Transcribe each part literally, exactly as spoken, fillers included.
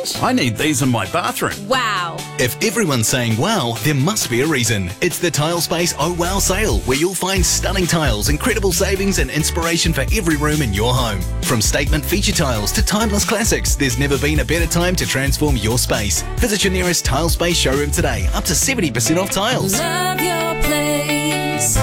range? I need these in my bathroom. Wow. If everyone's saying wow, there must be a reason. It's the Tilespace Oh Wow sale, where you'll find stunning tiles, incredible savings and inspiration for every room in your home. From statement feature tiles to timeless classics, there's never been a better time to transform your space. Visit your nearest Tilespace showroom today, up to seventy percent off tiles. Love your place.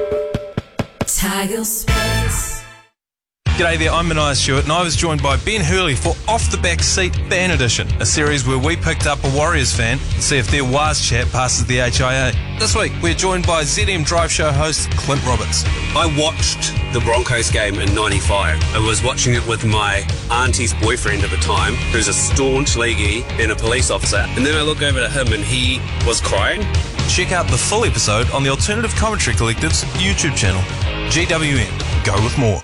Tilespace. G'day there, I'm Mania Stewart and I was joined by Ben Hurley for Off the Back Seat Ban Edition, a series where we picked up a Warriors fan and see if their Waz chat passes the H I A. This week we're joined by Z M Drive Show host Clint Roberts. I watched the Broncos game in ninety-five. I was watching it with my auntie's boyfriend at the time, who's a staunch leaguey and a police officer, and then I look over to him and he was crying. Check out the full episode on the Alternative Commentary Collective's YouTube channel. G W M, go with more.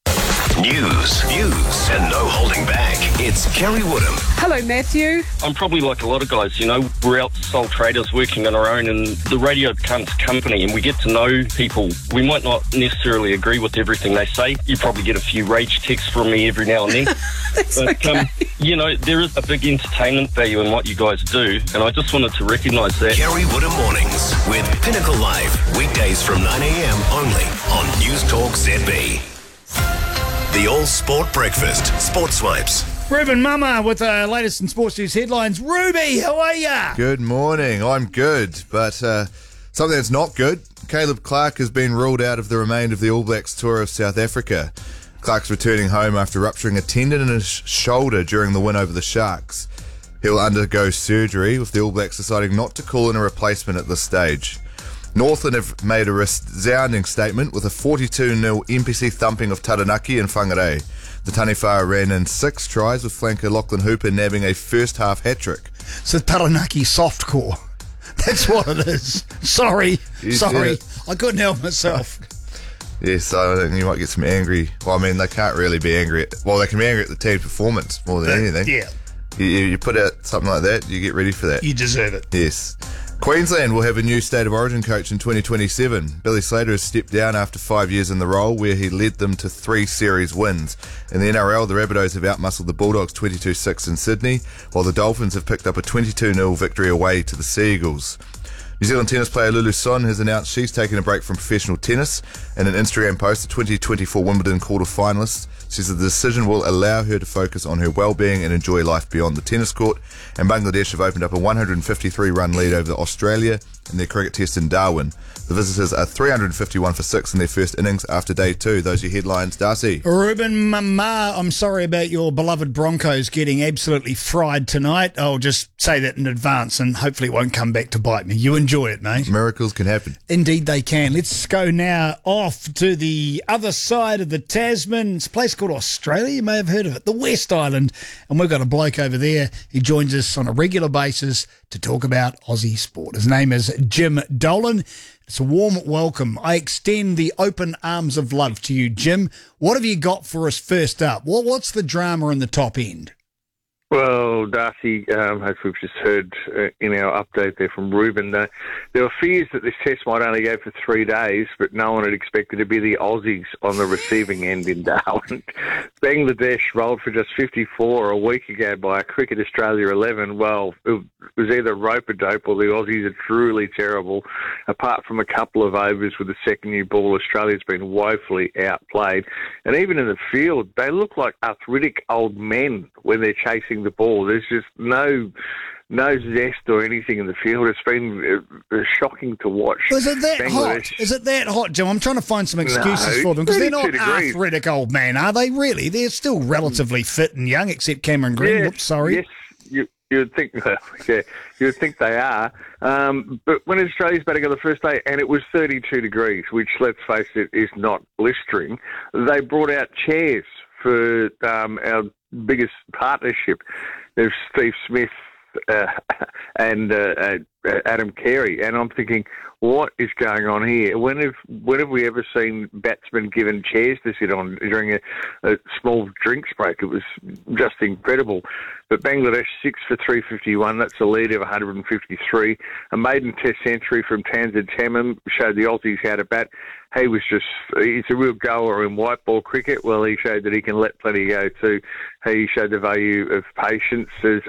News, views, and no holding back. It's Kerry Woodham. Hello, Matthew. I'm probably like a lot of guys, you know, we're out sole traders working on our own, and the radio becomes company and we get to know people. We might not necessarily agree with everything they say. You probably get a few rage texts from me every now and then. That's but, okay. Um, you know, there is a big entertainment value in what you guys do, and I just wanted to recognise that. Kerry Woodham Mornings with Pinnacle Live. Weekdays from nine a.m. only on News Talk Z B. The All Sport Breakfast. Sports Swipes. Ruben Mama with the latest in sports news headlines. Ruby, how are ya? Good morning. I'm good, but uh, something that's not good. Caleb Clark has been ruled out of the remainder of the All Blacks tour of South Africa. Clark's returning home after rupturing a tendon in his shoulder during the win over the Sharks. He'll undergo surgery, with the All Blacks deciding not to call in a replacement at this stage. Northland have made a resounding statement with a forty-two nil N P C thumping of Taranaki and Whangarei. The Taniwha ran in six tries, with flanker Lachlan Hooper nabbing a first-half hat-trick. So Taranaki softcore. That's what it is. Sorry. You Sorry. said it. I couldn't help myself. Yes, I think you might get some angry... Well, I mean, they can't really be angry at... Well, they can be angry at the team's performance more than Uh, anything. Yeah. You, you put out something like that, you get ready for that. You deserve it. Yes. Queensland will have a new State of Origin coach in twenty twenty-seven. Billy Slater has stepped down after five years in the role, where he led them to three series wins. In the N R L, the Rabbitohs have outmuscled the Bulldogs twenty-two six in Sydney, while the Dolphins have picked up a twenty-two nil victory away to the Sea Eagles. New Zealand tennis player Lulu Son has announced she's taking a break from professional tennis. In an Instagram post, the twenty twenty-four Wimbledon quarter finalist says that the decision will allow her to focus on her well-being and enjoy life beyond the tennis court. And Bangladesh have opened up a one hundred fifty-three run lead over Australia in their cricket test in Darwin. The visitors are three hundred fifty-one for six in their first innings after day two. Those are your headlines. Darcy. Ruben Mama, I'm sorry about your beloved Broncos getting absolutely fried tonight. I'll just say that in advance, and hopefully it won't come back to bite me. You enjoy it, mate. Miracles can happen. Indeed they can. Let's go now off to the other side of the Tasman. It's a place called Australia. You may have heard of it, the West Island. And we've got a bloke over there. He joins us on a regular basis to talk about Aussie sport. His name is Jim Dolan. It's a warm welcome. I extend the open arms of love to you, Jim. What have you got for us first up? What, what's the drama in the top end? Well, Darcy, um, as we've just heard uh, in our update there from Ruben, uh, there were fears that this test might only go for three days, but no one had expected to be the Aussies on the receiving end in Darwin. Bangladesh rolled for just fifty-four a week ago by Cricket Australia eleven. Well, it was either rope-a-dope or the Aussies are truly terrible. Apart from a couple of overs with the second new ball, Australia's been woefully outplayed. And even in the field, they look like arthritic old men when they're chasing the ball. There's just no no zest or anything in the field. It's been uh, shocking to watch. Is it that Bangladesh. hot? Is it that hot, Jim? I'm trying to find some excuses No, for them, because they're not thirty-two degrees. arthritic old men, are they really? They're still relatively fit and young, except Cameron Green. Yes, Whoops, sorry. Yes, you, you'd think, yeah, you'd think they are. Um, but when Australia's batting on the first day, and it was thirty-two degrees, which, let's face it, is not blistering, they brought out chairs for um, our biggest partnership. There's Steve Smith uh, and uh, uh, Adam Carey, and I'm thinking, what is going on here? When have when have we ever seen batsmen given chairs to sit on during a, a small drinks break? It was just incredible. But Bangladesh six for three fifty-one. That's a lead of one hundred fifty-three. A maiden Test century from Tanzan Tamim showed the Aussies how to bat. He was just, he's a real goer in white ball cricket. Well, he showed that he can let plenty go too. He showed the value of patience as